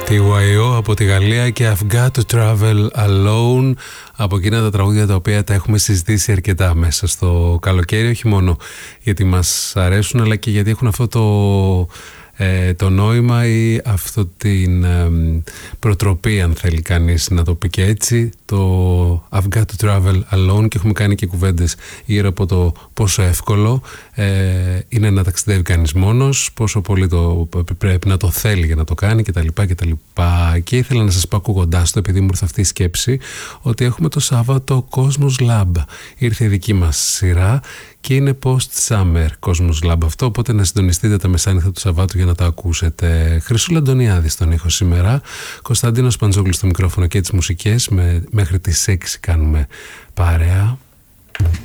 TYO από τη Γαλλία και I've got to travel alone, από εκείνα τα τραγούδια τα οποία τα έχουμε συζητήσει αρκετά μέσα στο καλοκαίρι, όχι μόνο γιατί μας αρέσουν αλλά και γιατί έχουν αυτό το νόημα ή αυτό την προτροπή, αν θέλει κανείς να το πει και έτσι, το I've got to travel alone, και έχουμε κάνει και κουβέντες γύρω από το πόσο εύκολο είναι να ταξιδεύει κανείς μόνος, πόσο πολύ πρέπει να το θέλει για να το κάνει κτλ. Και ήθελα να σας πω ακούγοντάς το, επειδή μου ήρθε αυτή η σκέψη, ότι έχουμε το Σάββατο Cosmos Lab. Ήρθε η δική μας σειρά και είναι post-summer Cosmos Lab αυτό, οπότε να συντονιστείτε τα μεσάνυχτα του Σαββάτου για να τα ακούσετε. Χρυσούλα Αντωνιάδη στον ήχο σήμερα, Κωνσταντίνος Παντζόγλου στο μικρόφωνο και τις μουσικές, μέχρι τις 6 κάνουμε παρέα.